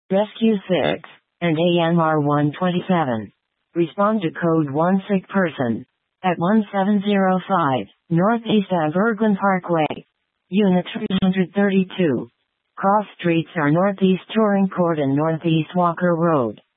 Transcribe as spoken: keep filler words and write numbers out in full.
Rescue six, and A M R one twenty-seven. Respond to code one sick person. At one seven zero five, Northeast of Erglen Parkway. Unit three thirty-two. Cross streets are Northeast Touring Court and Northeast Walker Road.